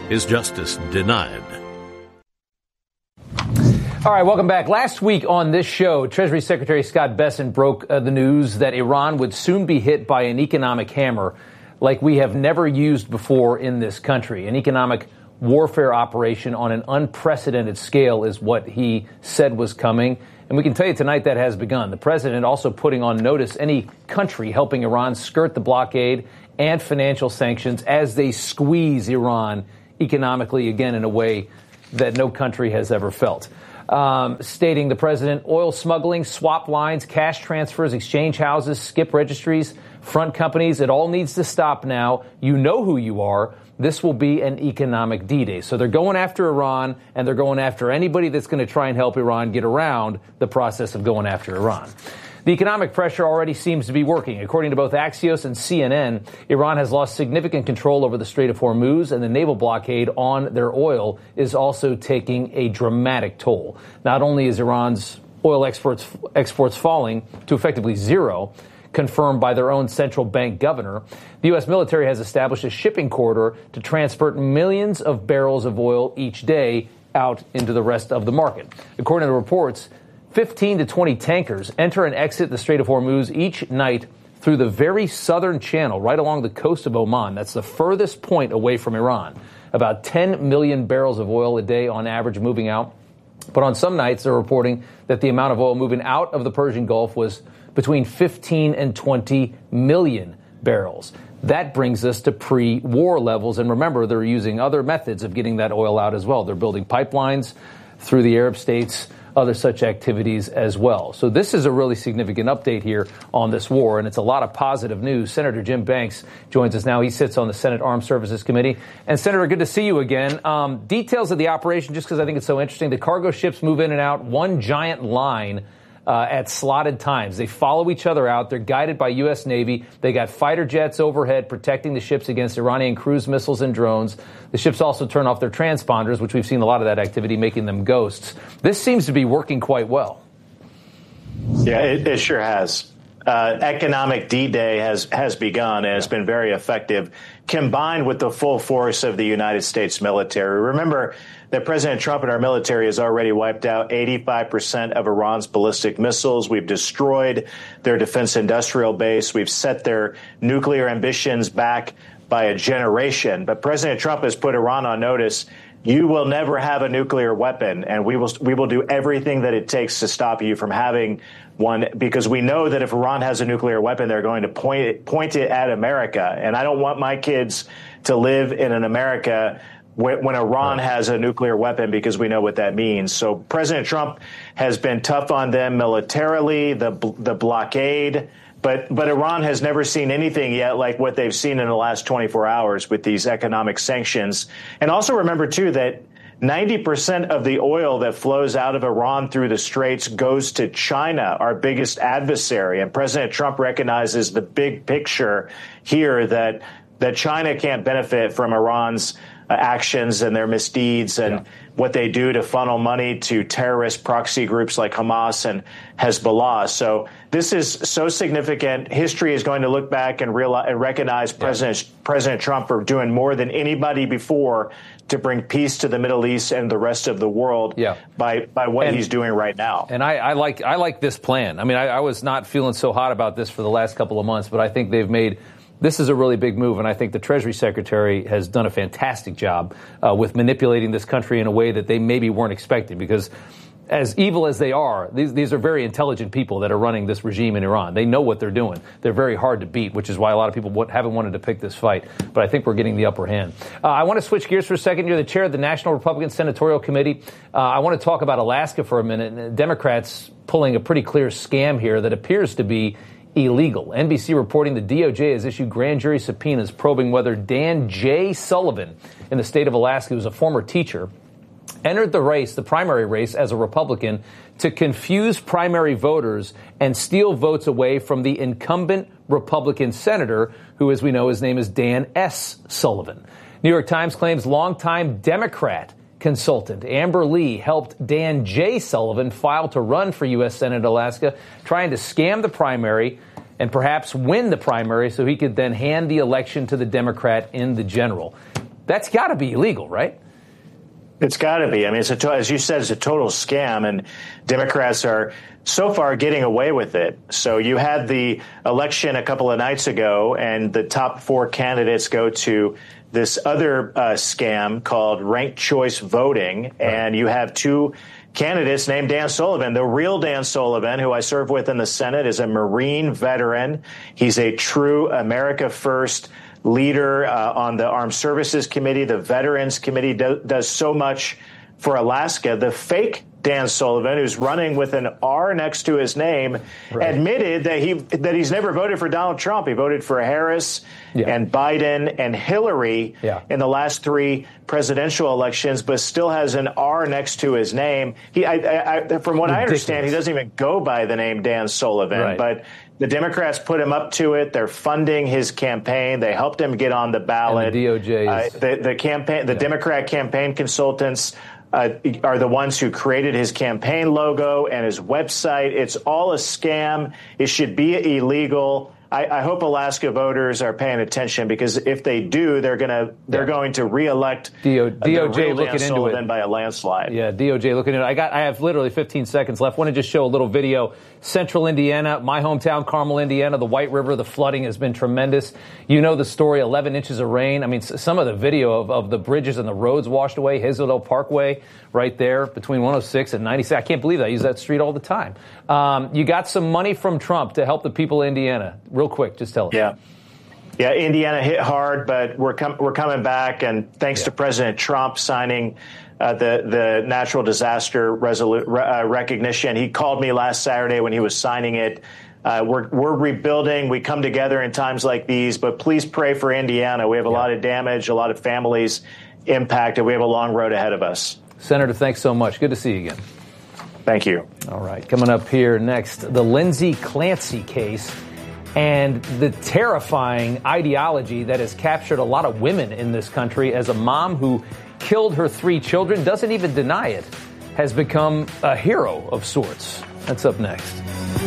is justice denied. All right, welcome back. Last week on this show, Treasury Secretary Scott Bessent broke the news that Iran would soon be hit by an economic hammer like we have never used before in this country. An economic warfare operation on an unprecedented scale is what he said was coming. And we can tell you tonight that has begun. The president also putting on notice any country helping Iran skirt the blockade and financial sanctions as they squeeze Iran economically again in a way that no country has ever felt. Stating the president, oil smuggling, swap lines, cash transfers, exchange houses, skip registries, front companies, it all needs to stop now. You know who you are. This will be an economic D-Day. So they're going after Iran, and they're going after anybody that's going to try and help Iran get around the process of going after Iran. The economic pressure already seems to be working. According to both Axios and CNN, Iran has lost significant control over the Strait of Hormuz, and the naval blockade on their oil is also taking a dramatic toll. Not only is Iran's oil exports falling to effectively zero, confirmed by their own central bank governor, the U.S. military has established a shipping corridor to transport millions of barrels of oil each day out into the rest of the market. According to reports, 15 to 20 tankers enter and exit the Strait of Hormuz each night through the very southern channel, right along the coast of Oman. That's the furthest point away from Iran. About 10 million barrels of oil a day on average moving out. But on some nights, they're reporting that the amount of oil moving out of the Persian Gulf was between 15 and 20 million barrels. That brings us to pre-war levels. And remember, they're using other methods of getting that oil out as well. They're building pipelines through the Arab states, other such activities as well. So this is a really significant update here on this war, and it's a lot of positive news. Senator Jim Banks joins us now. He sits on the Senate Armed Services Committee. And Senator, good to see you again. Details of the operation, just because I think it's so interesting. The cargo ships move in and out, one giant line at slotted times. They follow each other out. They're guided by U.S. Navy. They got fighter jets overhead protecting the ships against Iranian cruise missiles and drones. The ships also turn off their transponders, which we've seen a lot of that activity, making them ghosts. This seems to be working quite well. Yeah, it sure has. Economic D-Day has begun, and it's been very effective, combined with the full force of the United States military. Remember that President Trump and our military has already wiped out 85% of Iran's ballistic missiles. We've destroyed their defense industrial base. We've set their nuclear ambitions back by a generation. But President Trump has put Iran on notice. You will never have a nuclear weapon, and we will do everything that it takes to stop you from having one, because we know that if Iran has a nuclear weapon, they're going to point it at America. And I don't want my kids to live in an America when Iran has a nuclear weapon, because we know what that means. So President Trump has been tough on them militarily, the blockade. But Iran has never seen anything yet like what they've seen in the last 24 hours with these economic sanctions. And also remember, too, that 90% of the oil that flows out of Iran through the straits goes to China, our biggest adversary. And President Trump recognizes the big picture here that China can't benefit from Iran's actions and their misdeeds and what they do to funnel money to terrorist proxy groups like Hamas and Hezbollah. So this is so significant. History is going to look back and recognize President Trump for doing more than anybody before to bring peace to the Middle East and the rest of the world by what he's doing right now. And I like this plan. I mean, I was not feeling so hot about this for the last couple of months, but I think they've made this is a really big move, and I think the Treasury Secretary has done a fantastic job with manipulating this country in a way that they maybe weren't expecting, because as evil as they are, these are very intelligent people that are running this regime in Iran. They know what they're doing. They're very hard to beat, which is why a lot of people haven't wanted to pick this fight. But I think we're getting the upper hand. I want to switch gears for a second. You're the chair of the National Republican Senatorial Committee. I want to talk about Alaska for a minute. Democrats pulling a pretty clear scam here that appears to be illegal. NBC reporting the DOJ has issued grand jury subpoenas probing whether Dan J. Sullivan in the state of Alaska, who's a former teacher, entered the primary race as a Republican to confuse primary voters and steal votes away from the incumbent Republican senator, who, as we know, his name is Dan S. Sullivan. New York Times claims longtime Democrat consultant Amber Lee helped Dan J. Sullivan file to run for U.S. Senate Alaska, trying to scam the primary and perhaps win the primary so he could then hand the election to the Democrat in the general. That's got to be illegal, right? It's got to be. I mean, as you said, it's a total scam, and Democrats are so far getting away with it. So you had the election a couple of nights ago, and the top 4 candidates go to this other scam called ranked choice voting, right. And you have 2 candidates named Dan Sullivan. The real Dan Sullivan, who I serve with in the Senate, is a Marine veteran. He's a true America First leader on the Armed Services Committee. The Veterans Committee does so much for Alaska. The fake Dan Sullivan, who's running with an R next to his name, right. admitted that he's never voted for Donald Trump. He voted for Harris and Biden and Hillary in the last 3 presidential elections, but still has an R next to his name. From what I understand, he doesn't even go by the name Dan Sullivan, but the Democrats put him up to it. They're funding his campaign. They helped him get on the ballot. And the DOJ, the Democrat campaign consultants are the ones who created his campaign logo and his website. It's all a scam. It should be illegal. I hope Alaska voters are paying attention, because if they do, they're going to reelect DOJ looking into it by a landslide. Yeah, DOJ looking into it. I have literally 15 seconds left. Want to just show a little video. Central Indiana, my hometown, Carmel, Indiana, the White River, the flooding has been tremendous. You know the story, 11 inches of rain. I mean, some of the video of the bridges and the roads washed away. Hazeldale Parkway right there between 106 and 96. I can't believe that. I use that street all the time. You got some money from Trump to help the people of Indiana. Real quick, just tell us. Yeah, Indiana hit hard, but we're coming back, and thanks to President Trump signing the natural disaster recognition. He called me last Saturday when he was signing it. We're rebuilding. We come together in times like these, but please pray for Indiana. We have a lot of damage, a lot of families impacted. We have a long road ahead of us. Senator, thanks so much. Good to see you again. Thank you. All right, coming up here next, the Lindsay Clancy case and the terrifying ideology that has captured a lot of women in this country, as a mom who killed her 3 children, doesn't even deny it, has become a hero of sorts. That's up next.